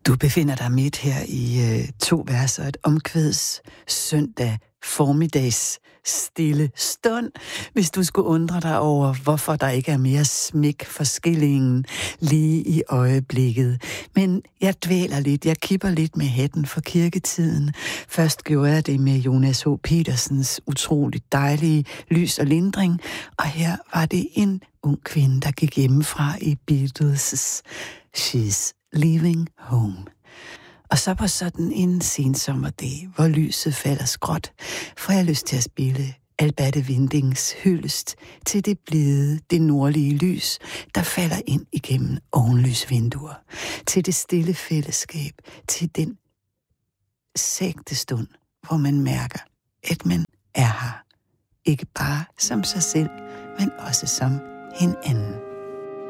Du befinder dig midt her i to vers og et omkvæds søndag formiddags stille stund, hvis du skulle undre dig over, hvorfor der ikke er mere smæk for skillingen lige i øjeblikket. Men jeg dvæler lidt, jeg kipper lidt med hatten for kirketiden. Først gjorde jeg det med Jonas H. Petersens utroligt dejlige lys og lindring, og her var det en ung kvinde, der gik hjemmefra i Beatles' She's Leaving Home. Og så på sådan en sensommerdag, hvor lyset falder skråt, får jeg lyst til at spille Alberte Windings hyldest til det blide, det nordlige lys, der falder ind igennem ovenlysvinduer, til det stille fællesskab, til den sægte stund, hvor man mærker, at man er her. Ikke bare som sig selv, men også som hinanden.